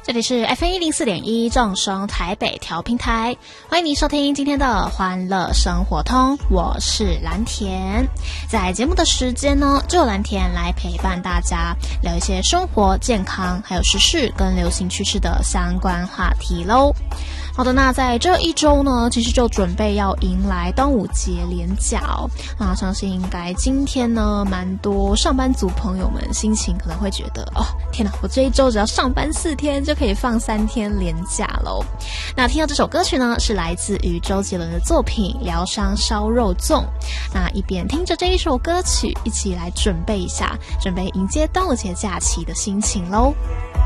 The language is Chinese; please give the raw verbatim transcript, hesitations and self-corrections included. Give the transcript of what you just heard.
这里是 F M 一零四点一正声台北调频台，欢迎您收听今天的欢乐生活通，我是蓝田。在节目的时间呢，就由蓝田来陪伴大家聊一些生活、健康还有时事跟流行趋势的相关话题咯。好的，那在这一周呢，其实就准备要迎来端午节连假哦。那相信应该今天呢，蛮多上班族朋友们心情可能会觉得，哦，天哪，我这一周只要上班四天就可以放三天连假喽。那听到这首歌曲呢，是来自于周杰伦的作品《疗伤烧肉粽》。那一边听着这一首歌曲，一起来准备一下，准备迎接端午节假期的心情喽。